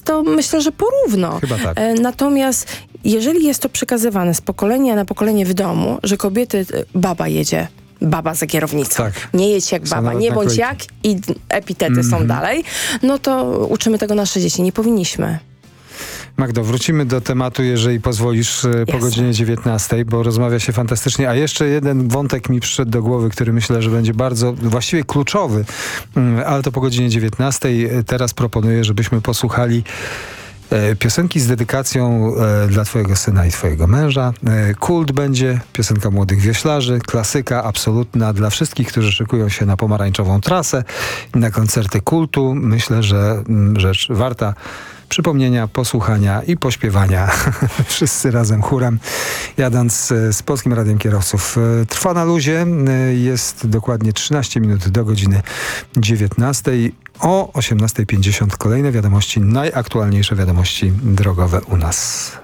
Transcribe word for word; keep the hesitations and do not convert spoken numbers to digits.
to myślę, że porówno. Chyba tak. E, natomiast jeżeli jest to przekazywane z pokolenia na pokolenie w domu, że kobiety, baba jedzie, baba za kierownicą. Tak. Nie jedź jak Są baba, nawet nie bądź naklejki. jak i epitety Mm-hmm. są dalej, no to uczymy tego nasze dzieci. Nie powinniśmy. Magdo, wrócimy do tematu, jeżeli pozwolisz, po Jasne. godzinie dziewiętnastej, bo rozmawia się fantastycznie. A jeszcze jeden wątek mi przyszedł do głowy, który myślę, że będzie bardzo, właściwie kluczowy, ale to po godzinie dziewiętnastej. Teraz proponuję, żebyśmy posłuchali e, piosenki z dedykacją e, dla twojego syna i twojego męża. E, Kult będzie, piosenka młodych wioślarzy, klasyka absolutna dla wszystkich, którzy szykują się na pomarańczową trasę, na koncerty Kultu. Myślę, że m, rzecz warta przypomnienia, posłuchania i pośpiewania. Wszyscy razem chórem, jadąc z Polskim Radiem Kierowców. Trwa na luzie. Jest dokładnie trzynaście minut do godziny dziewiętnastej. O osiemnastej pięćdziesiąt kolejne wiadomości, najaktualniejsze wiadomości drogowe u nas.